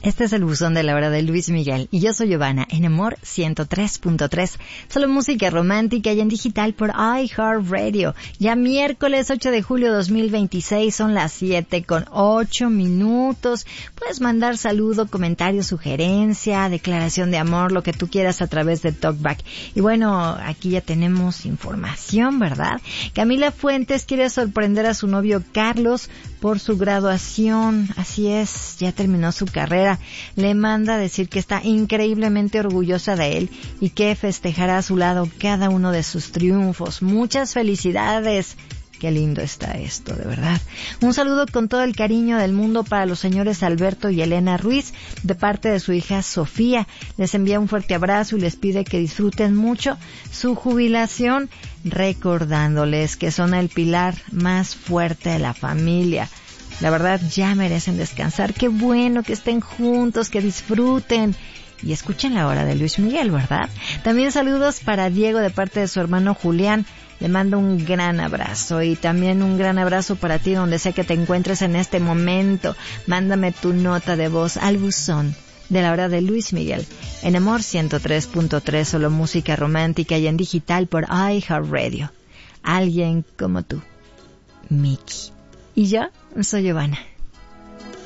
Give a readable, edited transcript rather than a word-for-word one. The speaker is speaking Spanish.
Este es el buzón de la hora de Luis Miguel y yo soy Giovanna en Amor 103.3. Solo música romántica y en digital por iHeartRadio. Ya miércoles 8 de julio 2026 son las 7:08. Puedes mandar saludo, comentario, sugerencia, declaración de amor, lo que tú quieras a través de TalkBack. Y bueno, aquí ya tenemos información, ¿verdad? Camila Fuentes quiere sorprender a su novio Carlos por su graduación. Así es, ya terminó su carrera. Le manda a decir que está increíblemente orgullosa de él y que festejará a su lado cada uno de sus triunfos. Muchas felicidades. Qué lindo está esto, de verdad. Un saludo con todo el cariño del mundo para los señores Alberto y Elena Ruiz, de parte de su hija Sofía. Les envía un fuerte abrazo y les pide que disfruten mucho su jubilación, recordándoles que son el pilar más fuerte de la familia. La verdad, ya merecen descansar. Qué bueno que estén juntos, que disfruten. Y escuchen la hora de Luis Miguel, ¿verdad? También saludos para Diego de parte de su hermano Julián. Le mando un gran abrazo y también un gran abrazo para ti donde sea que te encuentres en este momento. Mándame tu nota de voz al buzón de la hora de Luis Miguel en Amor 103.3, solo música romántica y en digital por iHeartRadio. Alguien como tú, Miki. Y yo soy Giovanna.